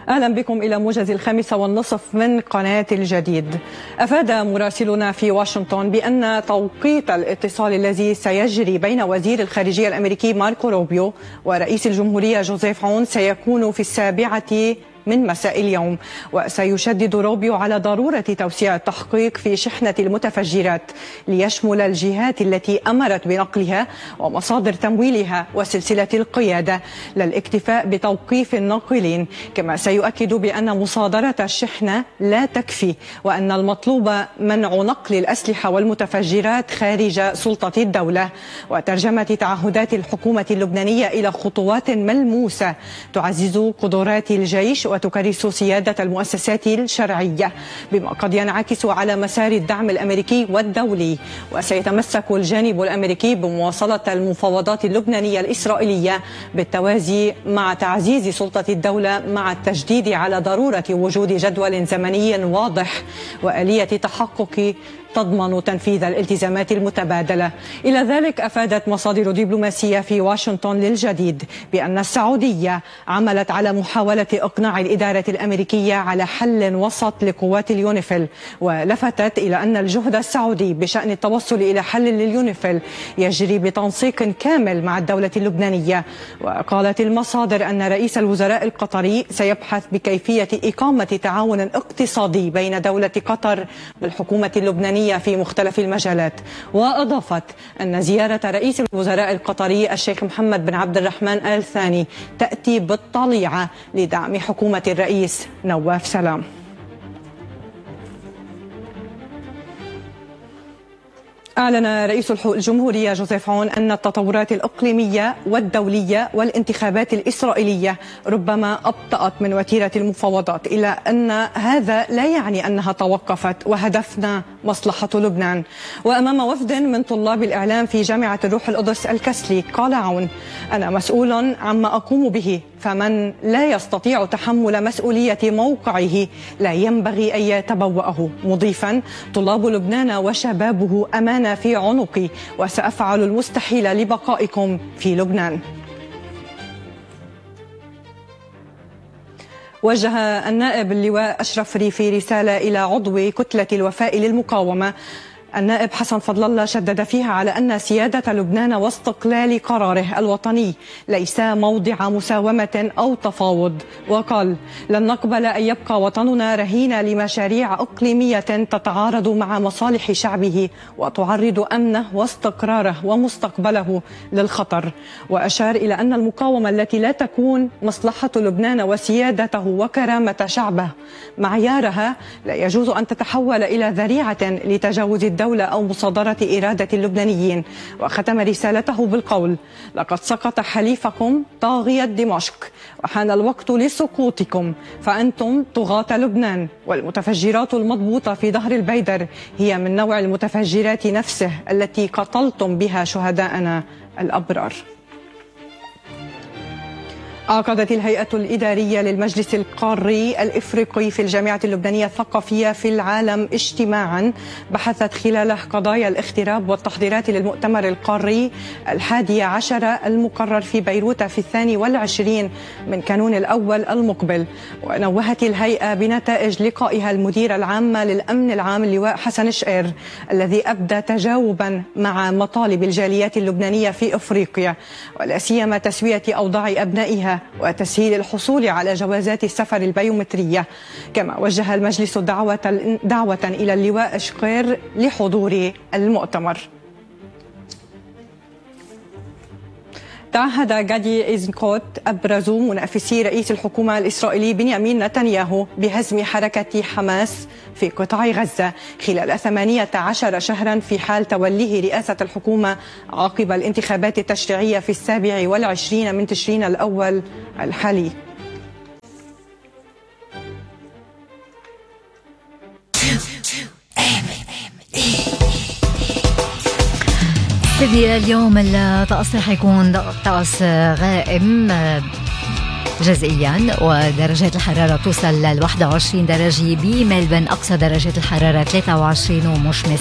أهلا بكم إلى موجز 5:30 من قناة الجديد. أفاد مراسلنا في واشنطن بأن توقيت الاتصال الذي سيجري بين وزير الخارجية الأمريكي ماركو روبيو ورئيس الجمهورية جوزيف عون سيكون في 7 من مساء اليوم، وسيشدد روبيو على ضرورة توسيع التحقيق في شحنة المتفجرات ليشمل الجهات التي أمرت بنقلها ومصادر تمويلها وسلسلة القيادة، للاكتفاء بتوقيف الناقلين. كما سيؤكد بأن مصادرة الشحنة لا تكفي، وأن المطلوب منع نقل الأسلحة والمتفجرات خارج سلطة الدولة، وترجمة تعهدات الحكومة اللبنانية إلى خطوات ملموسة تعزز قدرات الجيش وتكرس سيادة المؤسسات الشرعية، بما قد ينعكس على مسار الدعم الأمريكي والدولي. وسيتمسك الجانب الأمريكي بمواصلة المفاوضات اللبنانية الإسرائيلية بالتوازي مع تعزيز سلطة الدولة، مع التشديد على ضرورة وجود جدول زمني واضح وآلية تحقق تضمن تنفيذ الالتزامات المتبادلة. إلى ذلك أفادت مصادر دبلوماسية في واشنطن للجديد بأن السعودية عملت على محاولة إقناع الإدارة الأمريكية على حل وسط لقوات اليونيفيل، ولفتت إلى أن الجهد السعودي بشأن التوصل إلى حل لليونيفيل يجري بتنسيق كامل مع الدولة اللبنانية. وقالت المصادر أن رئيس الوزراء القطري سيبحث بكيفية إقامة تعاون اقتصادي بين دولة قطر والحكومة اللبنانية في مختلف المجالات. وأضافت أن زيارة رئيس الوزراء القطري الشيخ محمد بن عبد الرحمن آل ثاني تأتي بالطليعة لدعم حكومة الرئيس نواف سلام. أعلن رئيس الجمهورية جوزيف عون أن التطورات الإقليمية والدولية والانتخابات الإسرائيلية ربما أبطأت من وتيرة المفاوضات، إلا أن هذا لا يعني أنها توقفت وهدفنا مصلحة لبنان. وأمام وفد من طلاب الإعلام في جامعة الروح القدس الكسلي قال عون: أنا مسؤول عما أقوم به، فمن لا يستطيع تحمل مسؤولية موقعه لا ينبغي أن يتبوأه، مضيفا: طلاب لبنان وشبابه أمانة في عنقي، وسأفعل المستحيل لبقائكم في لبنان. وجه النائب اللواء أشرف ريفي رسالة إلى عضو كتلة الوفاء للمقاومة. النائب حسن فضل الله شدد فيها على أن سيادة لبنان واستقلال قراره الوطني ليس موضع مساومة أو تفاوض، وقال: لن نقبل أن يبقى وطننا رهين لمشاريع إقليمية تتعارض مع مصالح شعبه وتعرض أمنه واستقراره ومستقبله للخطر. وأشار إلى أن المقاومة التي لا تكون مصلحة لبنان وسيادته وكرامة شعبه معيارها لا يجوز أن تتحول إلى ذريعة لتجاوز الدولة أو مصادرة إرادة اللبنانيين. وختم رسالته بالقول: لقد سقط حليفكم طاغية دمشق، وحان الوقت لسقوطكم، فأنتم طغاة لبنان. والمتفجرات المضبوطة في ظهر البيدر هي من نوع المتفجرات نفسه التي قتلتم بها شهداءنا الأبرار. عقدت الهيئة الإدارية للمجلس القاري الإفريقي في الجامعة اللبنانية الثقافية في العالم اجتماعا بحثت خلاله قضايا الاغتراب والتحضيرات للمؤتمر القاري 11 المقرر في بيروت في 22 من كانون الأول المقبل. ونوهت الهيئة بنتائج لقائها المدير العام للأمن العام اللواء حسن شقير، الذي أبدى تجاوبا مع مطالب الجاليات اللبنانية في أفريقيا، ولا سيما تسوية أوضاع أبنائها وتسهيل الحصول على جوازات السفر البيومترية. كما وجه المجلس دعوة إلى اللواء شقير لحضور المؤتمر. تعهد غادي إيزنكوت أبرز منافسي رئيس الحكومة الإسرائيلي بنيامين نتنياهو بهزم حركة حماس في قطاع غزة خلال 18 شهرا في حال توليه رئاسة الحكومة عقب الانتخابات التشريعية في 27 من تشرين الأول الحالي. اليوم الطقس رح يكون طقس غائم جزئيا، ودرجات الحرارة توصل ل 21 درجة بملبن، أقصى درجات الحرارة 23 ومشمس.